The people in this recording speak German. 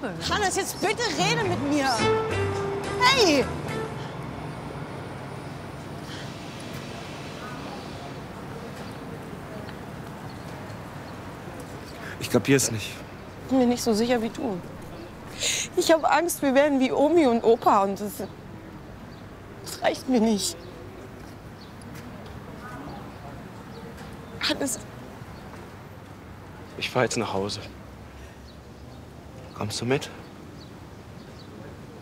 Hannes, jetzt bitte rede mit mir. Hey! Ich kapier's nicht. Ich bin mir nicht so sicher wie du. Ich habe Angst, wir werden wie Omi und Opa und das reicht mir nicht. Hannes, Ich fahr jetzt nach Hause. Kommst du mit?